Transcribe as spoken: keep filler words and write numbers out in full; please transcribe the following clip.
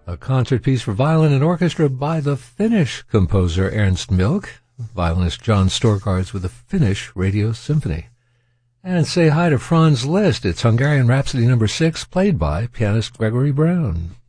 a concert piece for violin and orchestra by the Finnish composer Ernst Milk, violinist John Storkards with the Finnish Radio Symphony. And say hi to Franz Liszt. It's Hungarian Rhapsody number six, played by pianist Gregory Brown.